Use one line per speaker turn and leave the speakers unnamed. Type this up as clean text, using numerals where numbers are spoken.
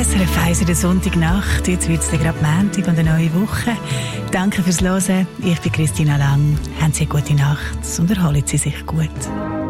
SRF 1 in der Sonntagnacht. Jetzt wird es gerade Montag und eine neue Woche. Danke fürs Hören. Ich bin Christina Lang. Haben Sie eine gute Nacht und erholen Sie sich gut.